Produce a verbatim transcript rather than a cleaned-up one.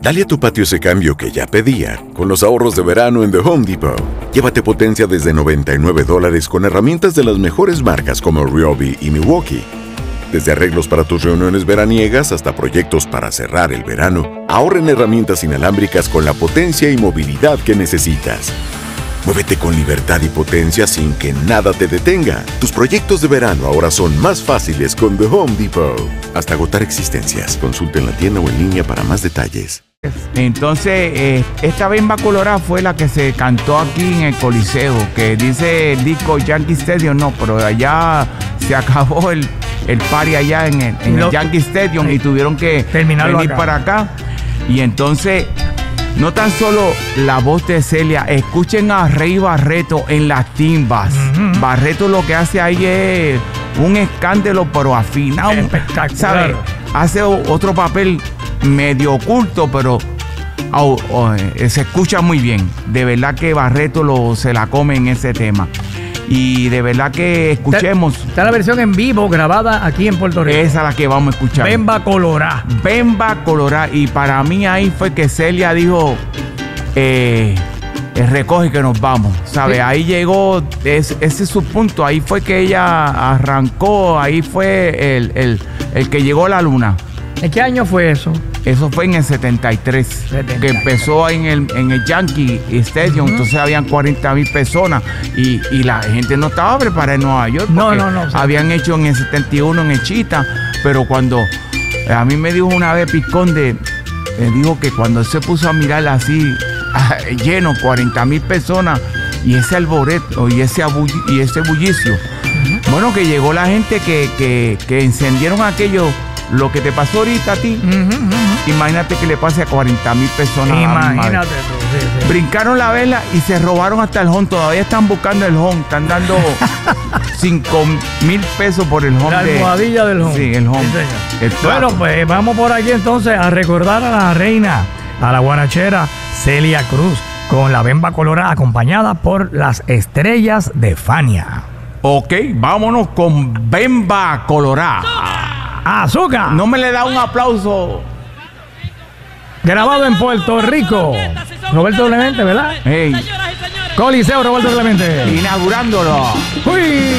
Dale a tu patio ese cambio que ya pedía con los ahorros de verano en The Home Depot. Llévate potencia desde noventa y nueve dólares con herramientas de las mejores marcas como Ryobi y Milwaukee. Desde arreglos para tus reuniones veraniegas hasta proyectos para cerrar el verano, ahorra en herramientas inalámbricas con la potencia y movilidad que necesitas. Muévete con libertad y potencia sin que nada te detenga. Tus proyectos de verano ahora son más fáciles con The Home Depot. Hasta agotar existencias. Consulta en la tienda o en línea para más detalles. Entonces, eh, esta Bemba Colorada fue la que se cantó aquí en el Coliseo, que dice el disco Yankee Stadium, no, pero allá se acabó el, el party allá en el, en el Yankee Stadium, sí, y tuvieron que terminarlo venir acá para acá. Y entonces, no tan solo la voz de Celia, escuchen a Rey Barreto en las timbas. Uh-huh. Barreto lo que hace ahí es un escándalo, pero afinado. Espectacular. ¿Sabe? Hace otro papel medio oculto, pero oh, oh, eh, se escucha muy bien. De verdad que Barreto lo, se la come en ese tema. Y de verdad que escuchemos. Está, está la versión en vivo grabada aquí en Puerto Rico. Esa es la que vamos a escuchar. Bemba Colorada. Bemba Colorada. Y para mí ahí fue que Celia dijo, eh, recoge que nos vamos. ¿Sabe? Sí. Ahí llegó, es, ese es su punto. Ahí fue que ella arrancó. Ahí fue el, el, el que llegó a la luna. ¿En qué año fue eso? Eso fue en el setenta y tres, setenta y tres. Que empezó ahí en el, en el Yankee Stadium. Uh-huh. Entonces habían cuarenta mil personas y, y la gente no estaba preparada en Nueva York. No, no, no. Habían hecho en el setenta y uno en el Chita, pero cuando a mí me dijo una vez Picón de, me dijo que cuando se puso a mirar así, lleno, cuarenta mil personas y ese alboreto y ese, abull- y ese bullicio. Uh-huh. Bueno, que llegó la gente que, que, que encendieron aquello. Lo que te pasó ahorita a ti, uh-huh, uh-huh. Imagínate que le pase a cuarenta mil personas. Imagínate tú. Sí, sí. Brincaron la vela y se robaron hasta el home. Todavía están buscando el home. Están dando cinco mil pesos por el home. La de, almohadilla del home. Sí, el home. Sí, el bueno, pues vamos por aquí entonces a recordar a la reina, a la guarachera Celia Cruz, con la Bemba Colorada, acompañada por las estrellas de Fania. Ok, vámonos con Bemba Colorada. ¡Azúcar! No me le da un aplauso. Grabado en Puerto Rico. Roberto Clemente, ¿verdad? Hey. Coliseo Roberto Clemente. Inaugurándolo. ¡Uy!